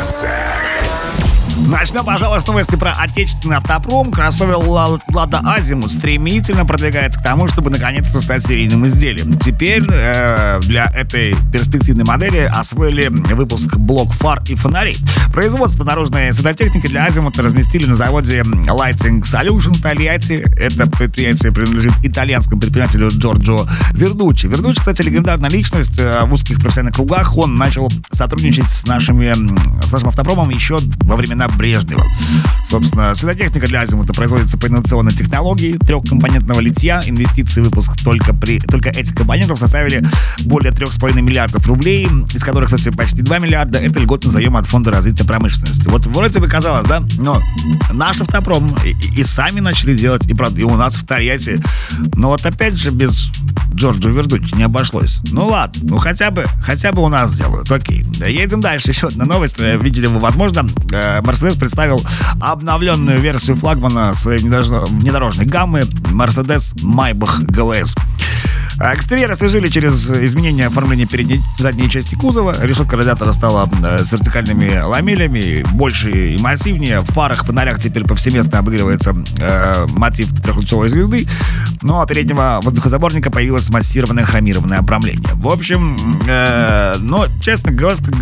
трассах. Начнем, пожалуй, с новости про отечественный автопром. Кроссовер Lada Azimut стремительно продвигается к тому, чтобы наконец-то стать серийным изделием. Теперь для этой перспективной модели освоили выпуск блок фар и фонарей. Производство наружной светотехники для Azimut разместили на заводе Lighting Solution в Тольятти. Это предприятие принадлежит итальянскому предпринимателю Джорджо Вердуччи. Вердуччи, кстати, легендарная личность в узких профессиональных кругах. Он начал сотрудничать с нашим автопромом еще во времена Брежнева. Собственно, светотехника для Азимута производится по инновационной технологии трехкомпонентного литья. Инвестиции в выпуск только этих компонентов составили более 3,5 миллиардов рублей, из которых, кстати, почти 2 миллиарда — это льготный заем от Фонда развития промышленности. Вот вроде бы казалось, да? Но наш автопром и сами начали делать, и у нас в Тольятти. Но вот опять же без Джорджо Вердуччи не обошлось. Ну ладно, ну хотя бы у нас делают. Окей. Едем дальше. Еще одна новость. Видели вы, возможно, Mercedes представил обновленную версию флагмана своей внедорожной гаммы Mercedes Maybach GLS. Экстерьер освежили через изменение оформления передней и задней части кузова. Решетка радиатора стала с вертикальными ламелями, больше и массивнее. В фарах, фонарях теперь повсеместно обыгрывается мотив трехлучевой звезды. Ну а переднего воздухозаборника появилось массированное хромированное обрамление. В общем, честно, GLS как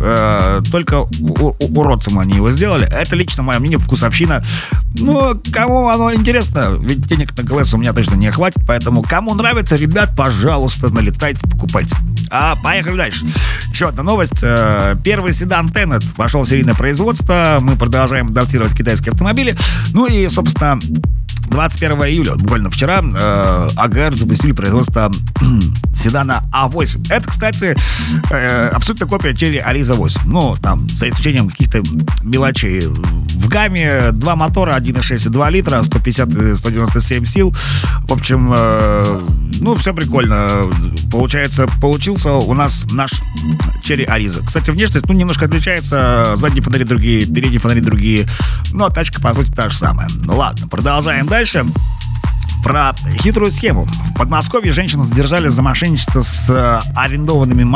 GLS. Только уродцем они его сделали. Это лично мое мнение, вкусовщина. Ну, кому оно интересно? Ведь денег на GLS у меня точно не хватит. Поэтому кому нравится, ребят, пожалуйста, налетайте, покупайте. Поехали дальше. Еще одна новость. Первый седан Tenet вошел в серийное производство. Мы продолжаем адаптировать китайские автомобили. Ну и, собственно, 21 июля, буквально вчера, АГР запустили производство седана А8. Это, кстати, абсолютно копия Chery Ariza 8. Ну, там, за исключением каких-то мелочей. В гамме 2 мотора, 1,6 и 2 литра, 150 и 197 сил. В общем, все прикольно. Получился у нас наш Chery Ariza. Кстати, внешность, немножко отличается. Задние фонари другие, передние фонари другие. Но тачка, по сути, та же самая. Ну ладно, продолжаем дальше. Про хитрую схему. В Подмосковье женщину задержали за мошенничество с арендованными